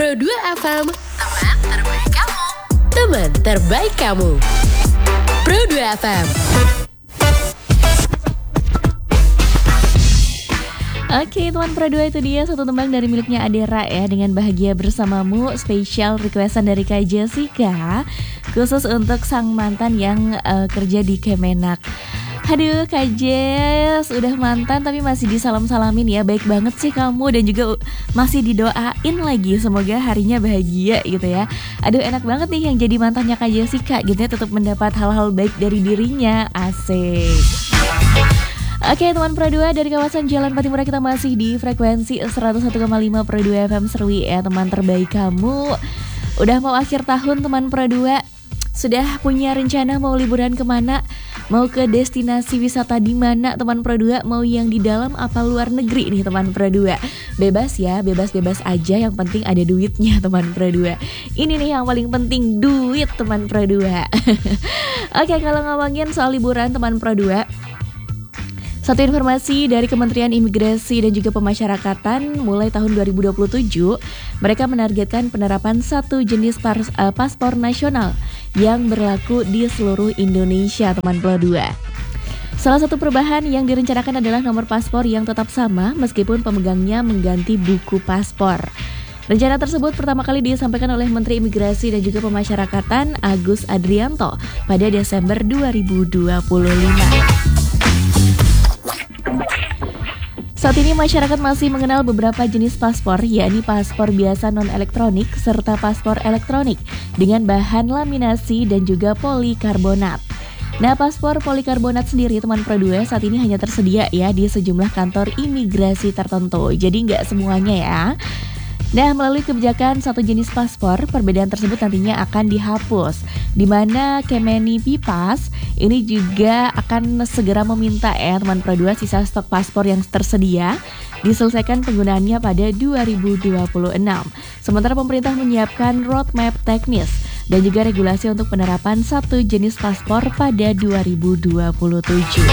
Pro 2 FM, teman terbaik kamu. Teman terbaik kamu. Pro 2 FM. Oke, teman Pro 2, itu dia satu tembang dari miliknya Adera ya, dengan Bahagia Bersamamu, spesial requestan dari Kak Jessica, khusus untuk sang mantan yang kerja di Kemenak. Aduh Kak Jess, udah mantan tapi masih disalam-salamin ya. Baik banget sih kamu, dan juga masih didoain lagi, semoga harinya bahagia gitu ya. Aduh enak banget nih yang jadi mantannya Kak Jessica gitu ya, tetap mendapat hal-hal baik dari dirinya. Asik. Oke teman Pro 2, dari kawasan Jalan Patimura kita masih di frekuensi 101,5 Pro 2 FM Serwi ya, teman terbaik kamu. Udah mau akhir tahun teman Pro 2, sudah punya rencana mau liburan kemana? Mau ke destinasi wisata di mana teman Pro 2? Mau yang di dalam apa luar negeri nih teman Pro 2? Bebas ya, bebas-bebas aja, yang penting ada duitnya teman Pro 2. Ini nih yang paling penting, duit teman Pro 2. Oke, kalau ngomongin soal liburan teman Pro 2, satu informasi dari Kementerian Imigrasi dan juga Pemasyarakatan, mulai tahun 2027, mereka menargetkan penerapan satu jenis paspor nasional yang berlaku di seluruh Indonesia, teman Pro 2. Salah satu perubahan yang direncanakan adalah nomor paspor yang tetap sama meskipun pemegangnya mengganti buku paspor. Rencana tersebut pertama kali disampaikan oleh Menteri Imigrasi dan juga Pemasyarakatan Agus Adrianto pada Desember 2025. Saat ini masyarakat masih mengenal beberapa jenis paspor, yakni paspor biasa non-elektronik serta paspor elektronik dengan bahan laminasi dan juga polikarbonat. Nah, paspor polikarbonat sendiri teman Pro 2 saat ini hanya tersedia ya di sejumlah kantor imigrasi tertentu, jadi nggak semuanya ya. Nah, melalui kebijakan satu jenis paspor, perbedaan tersebut nantinya akan dihapus, di mana Kemenipipas ini juga akan segera meminta ya teman Pro 2 sisa stok paspor yang tersedia diselesaikan penggunaannya pada 2026. Sementara pemerintah menyiapkan roadmap teknis dan juga regulasi untuk penerapan satu jenis paspor pada 2027.